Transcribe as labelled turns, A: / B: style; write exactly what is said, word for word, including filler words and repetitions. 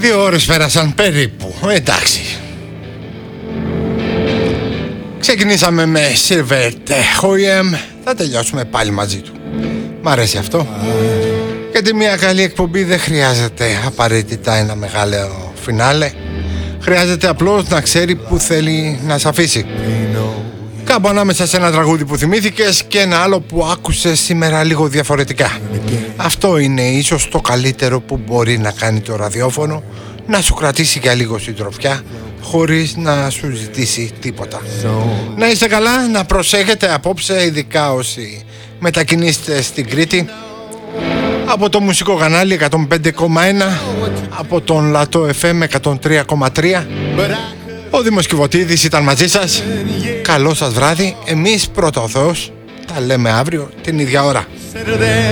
A: Δύο ώρες πέρασαν περίπου, εντάξει. Ξεκινήσαμε με Silver Hoyem, θα τελειώσουμε πάλι μαζί του. Μ' αρέσει αυτό. Γιατί μια καλή εκπομπή δεν χρειάζεται απαραίτητα ένα μεγάλο φινάλε. Χρειάζεται απλώς να ξέρει που θέλει να σε αφήσει. Κάπου ανάμεσα σε ένα τραγούδι που θυμήθηκες και ένα άλλο που άκουσες σήμερα λίγο διαφορετικά. Αυτό είναι ίσως το καλύτερο που μπορεί να κάνει το ραδιόφωνο, να σου κρατήσει για λίγο συντροφιά χωρίς να σου ζητήσει τίποτα. Να είστε καλά, να προσέχετε απόψε, ειδικά όσοι μετακινήσετε στην Κρήτη, από το μουσικό κανάλι εκατόν πέντε κόμμα ένα, από τον Λατό εφ εμ εκατόν τρία κόμμα τρία. Ο Δήμος Κιβωτίδης ήταν μαζί σας. Καλό σας βράδυ. Εμείς πρώτα ο Θεός τα λέμε αύριο την ίδια ώρα.